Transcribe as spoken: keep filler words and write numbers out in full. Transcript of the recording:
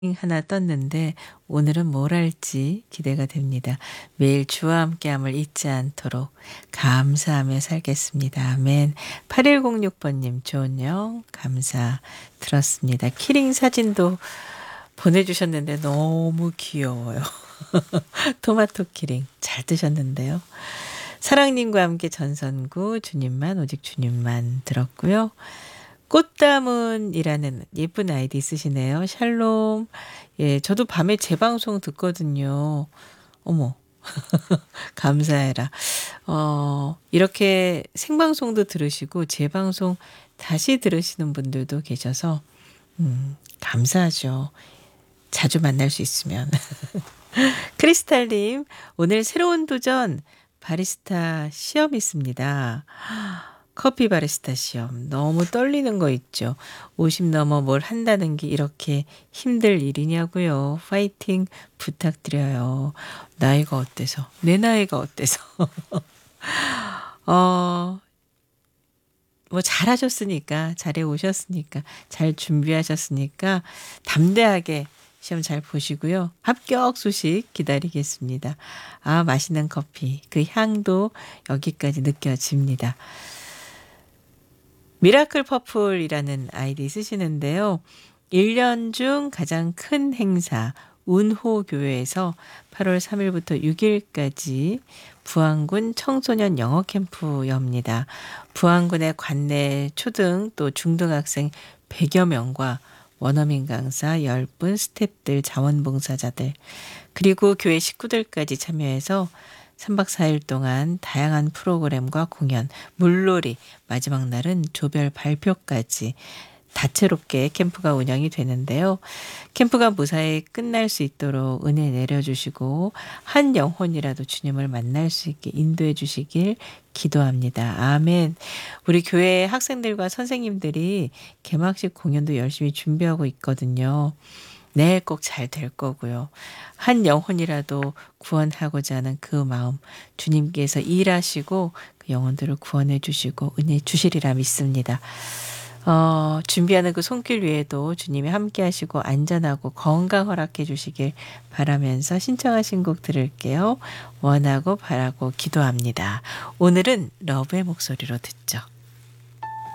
하나 떴는데 오늘은 뭘 할지 기대가 됩니다. 매일 주와 함께함을 잊지 않도록 감사하며 살겠습니다. 아멘. 팔일공육 번님 좋은 영 감사 들었습니다. 키링 사진도 보내주셨는데 너무 귀여워요. 토마토 키링 잘 드셨는데요. 사랑님과 함께 전선구 주님만 오직 주님만 들었고요. 꽃다문이라는 예쁜 아이디 쓰시네요. 샬롬. 예, 저도 밤에 재방송 듣거든요. 어머. 감사해라. 어, 이렇게 생방송도 들으시고 재방송 다시 들으시는 분들도 계셔서 음, 감사하죠. 자주 만날 수 있으면. 크리스탈님, 오늘 새로운 도전 바리스타 시험 있습니다. 커피 바리스타 시험 너무 떨리는 거 있죠. 오십 넘어 뭘 한다는 게 이렇게 힘들 일이냐고요. 파이팅 부탁드려요. 나이가 어때서 내 나이가 어때서 어, 뭐 잘하셨으니까 잘해 오셨으니까 잘 준비하셨으니까 담대하게 시험 잘 보시고요. 합격 소식 기다리겠습니다. 아, 맛있는 커피 그 향도 여기까지 느껴집니다. 미라클 퍼플이라는 아이디 쓰시는데요. 일 년 중 가장 큰 행사 운호교회에서 팔월 삼일부터 육일까지 부안군 청소년 영어 캠프 엽니다. 부안군의 관내 초등 또 중등학생 백여 명과 원어민 강사 십 분, 스태프들, 자원봉사자들 그리고 교회 식구들까지 참여해서 삼 박 사 일 동안 다양한 프로그램과 공연, 물놀이, 마지막 날은 조별 발표까지 다채롭게 캠프가 운영이 되는데요. 캠프가 무사히 끝날 수 있도록 은혜 내려주시고 한 영혼이라도 주님을 만날 수 있게 인도해 주시길 기도합니다. 아멘. 우리 교회 학생들과 선생님들이 개막식 공연도 열심히 준비하고 있거든요. 네, 꼭 잘 될 거고요. 한 영혼이라도 구원하고자 하는 그 마음 주님께서 일하시고 그 영혼들을 구원해 주시고 은혜 주시리라 믿습니다. 어, 준비하는 그 손길 위에도 주님이 함께 하시고 안전하고 건강 허락해 주시길 바라면서 신청하신 곡 들을게요. 원하고 바라고 기도합니다. 오늘은 러브의 목소리로 듣죠.